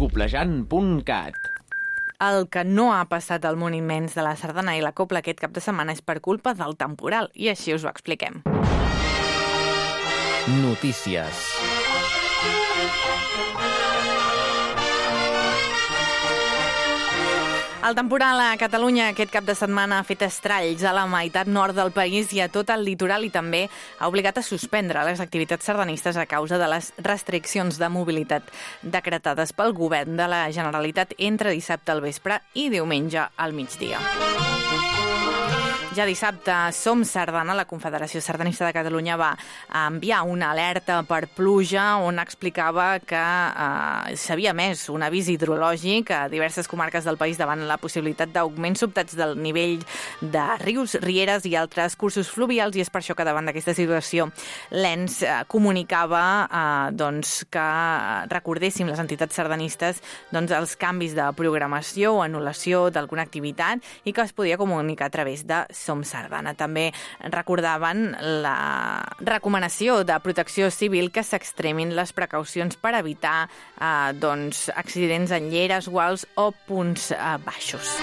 coplejant.cat. El que no ha passat al món immens de la sardana i la copla aquest cap de setmana és per culpa del temporal, i així us ho expliquem. Notícies. El temporal a Catalunya aquest cap de setmana ha fet estralls a la meitat nord del país i a tot el litoral, i també ha obligat a suspendre les activitats sardanistes a causa de les restriccions de mobilitat decretades pel govern de la Generalitat entre dissabte al vespre i diumenge al migdia. Ja dissabte, Som Sardana, la Confederació Sardanista de Catalunya, va enviar una alerta per pluja on explicava que s'havia emès un avís hidrològic a diverses comarques del país davant la possibilitat d'augments sobtats del nivell de rius, rieres i altres cursos fluvials, i és per això que davant d'aquesta situació l'ENS comunicava que recordéssim les entitats sardanistes els canvis de programació o anul·lació d'alguna activitat i que es podia comunicar a través de Som Sardana. També recordaven la recomanació de Protecció Civil que s'extremin les precaucions per evitar accidents en lleres, guals o punts baixos.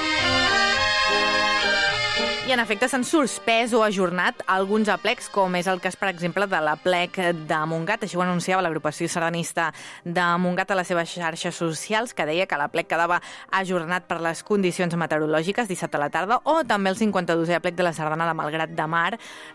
I, en efecte, s'han suspès o ajornat alguns aplecs, com és el cas, per exemple, de l'aplec de Montgat. Així ho anunciava l'agrupació sardanista de Montgat a les seves xarxes socials, que deia que l'aplec quedava ajornat per les condicions meteorològiques dissabte a la tarda, o també el 52è aplec de la sardana de Malgrat de Mar,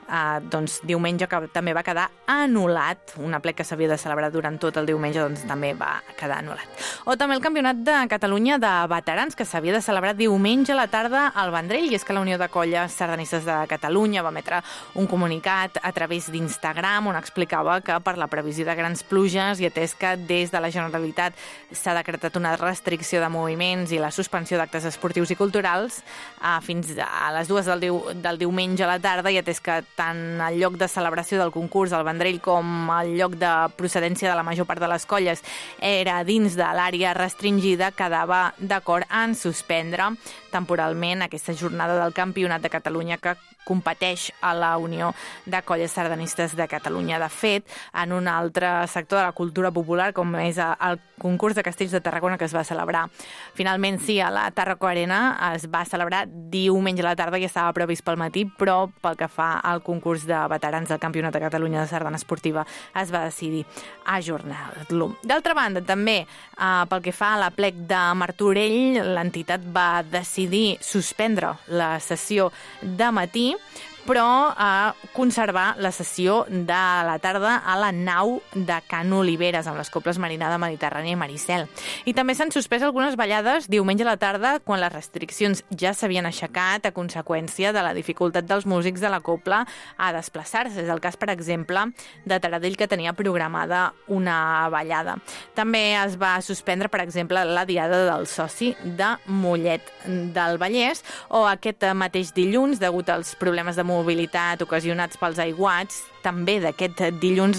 diumenge, que també va quedar anul·lat. Un aplec que s'havia de celebrar durant tot el diumenge també va quedar anul·lat. O també el Campionat de Catalunya de Veterans, que s'havia de celebrar diumenge a la tarda al Vendrell, i és que la Unió de Colles Sardanistes de Catalunya va emetre un comunicat a través d'Instagram on explicava que per la previsió de grans pluges i atès que des de la Generalitat s'ha decretat una restricció de moviments i la suspensió d'actes esportius i culturals fins a les 2 del diumenge a la tarda, i atès que tant el lloc de celebració del concurs al Vendrell com el lloc de procedència de la major part de les colles era dins de l'àrea restringida, quedava d'acord en suspendre temporalment aquesta jornada del Campionat de Catalunya que competeix a la Unió de Colles Sardanistes de Catalunya. De fet, en un altre sector de la cultura popular, com és el concurs de castells de Tarragona, que es va celebrar finalment a la Tarraco Arena, es va celebrar diumenge a la tarda i estava previst pel matí, però pel que fa al concurs de veterans del Campionat de Catalunya de Sardana Esportiva es va decidir ajornar-lo. D'altra banda, també pel que fa a l'aplec de Martorell, l'entitat va decidir suspendre la sessió de matí, però conservar la sessió de la tarda a la nau de Can Oliveres amb les coples Marinada, Mediterrània i Maricel. I també s'han suspès algunes ballades diumenge a la tarda quan les restriccions ja s'havien aixecat a conseqüència de la dificultat dels músics de la copla a desplaçar-se. És el cas, per exemple, de Taradell, que tenia programada una ballada. També es va suspendre, per exemple, la diada del soci de Mollet del Vallès, o aquest mateix dilluns, degut als problemes de mobilitat ocasionats pels aiguats, també d'aquest dilluns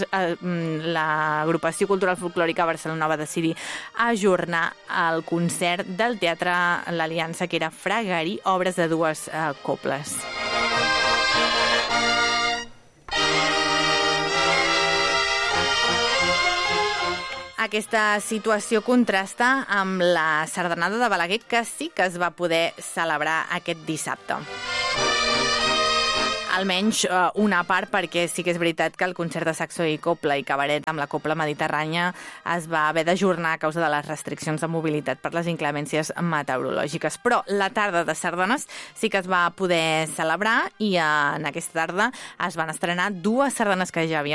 l'agrupació cultural folclòrica Barcelona va decidir ajornar el concert del Teatre L'Aliança, que era Fragarí, obres de dues coples. Aquesta situació contrasta amb la sardanada de Balaguer, que sí que es va poder celebrar aquest dissabte. Almenys una part, perquè sí que és veritat que el concert de saxo i copla i cabaret amb la copla mediterrània es va haver d'ajornar a causa de les restriccions de mobilitat per les inclemències meteorològiques. Però la tarda de sardanes sí que es va poder celebrar, i en aquesta tarda es van estrenar dues sardanes que ja havien